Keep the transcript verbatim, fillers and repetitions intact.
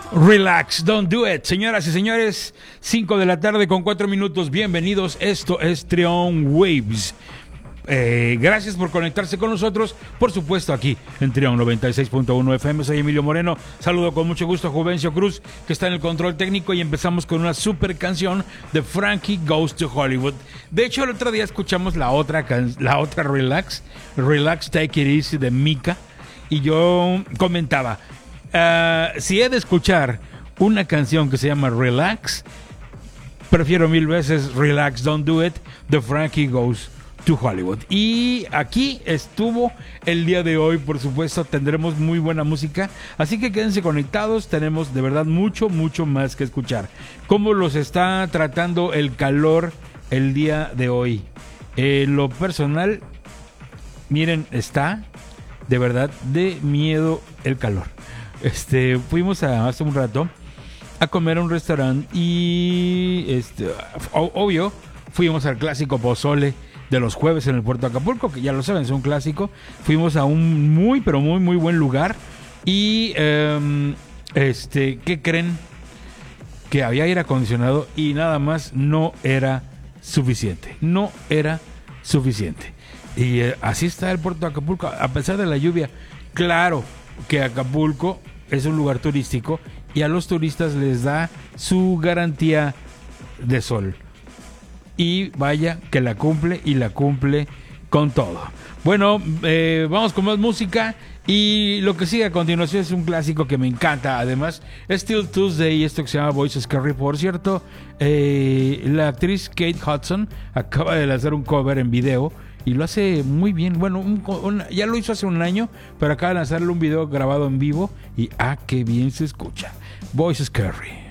Relax, don't do it. Señoras y señores, cinco de la tarde con cuatro minutos. Bienvenidos. Esto es Trion Waves. Eh, gracias por conectarse con nosotros. Por supuesto, aquí en Trion noventa y seis punto uno F M. Soy Emilio Moreno. Saludo con mucho gusto a Juvencio Cruz, que está en el control técnico. Y empezamos con una super canción de Frankie Goes to Hollywood. De hecho, el otro día escuchamos la otra, can- la otra Relax, Relax Take It Easy de Mika. Y yo comentaba, uh, si he de escuchar una canción que se llama Relax, prefiero mil veces Relax, Don't Do It de Frankie Goes to Hollywood. Y aquí estuvo el día de hoy. Por supuesto, tendremos muy buena música, así que quédense conectados. Tenemos de verdad mucho, mucho más que escuchar. ¿Cómo los está tratando el calor el día de hoy? En lo personal, miren, está de verdad de miedo el calor. Este, fuimos a, hace un rato a comer a un restaurante y este, o- obvio, fuimos al clásico pozole de los jueves en el puerto de Acapulco, que ya lo saben, es un clásico. Fuimos a un muy, pero muy, muy buen lugar. Y, um, este, ¿qué creen? Que había aire acondicionado y nada más no era suficiente. No era suficiente. Y eh, así está el puerto de Acapulco, a pesar de la lluvia. Claro que Acapulco es un lugar turístico y a los turistas les da su garantía de sol. Y vaya que la cumple y la cumple con todo. Bueno, eh, vamos con más música. Y lo que sigue a continuación es un clásico que me encanta. Además, es Still Tuesday y esto que se llama Voices Carry. Por cierto, eh, la actriz Kate Hudson acaba de lanzar un cover en video y lo hace muy bien. Bueno, un, un, ya lo hizo hace un año, pero acaba de lanzarle un video grabado en vivo y ah, qué bien se escucha. Voices Carry.